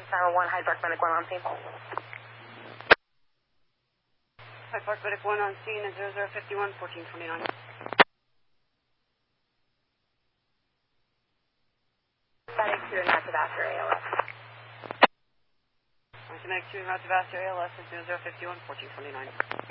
Silent 1, Hyde Park Medic 1 on scene. Hyde Park Medic 1 on scene at 0051, 1429. Medic 2 and Massive Vascular ALS. Medic 2 and Massive Vascular ALS at 0051, 1429.